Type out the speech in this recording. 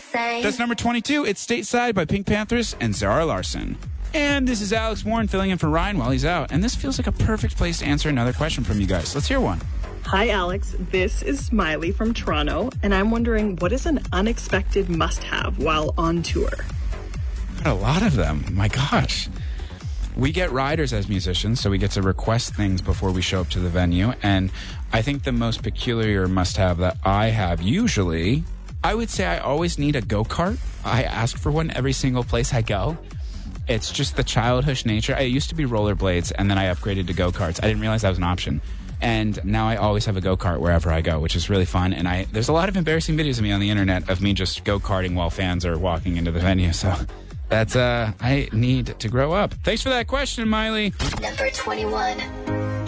say. That's number 22. It's Stateside by Pink Panthers and Zara Larsson. And this is Alex Warren filling in for Ryan while he's out. And this feels like a perfect place to answer another question from you guys. Let's hear one. Hi, Alex. This is Smiley from Toronto, and I'm wondering, what is an unexpected must-have while on tour? Got a lot of them. My gosh. We get riders as musicians, so we get to request things before we show up to the venue. And I think the most peculiar must-have that I have usually, I would say I always need a go-kart. I ask for one every single place I go. It's just the childish nature. I used to be rollerblades, and then I upgraded to go-karts. I didn't realize that was an option. And now I always have a go-kart wherever I go, which is really fun. And there's a lot of embarrassing videos of me on the internet of me just go-karting while fans are walking into the venue. So that's, I need to grow up. Thanks for that question, Miley. Number 21.